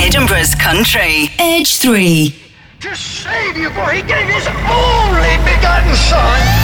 Edinburgh's country. Edge 3. To save you, for he gave his only begotten son.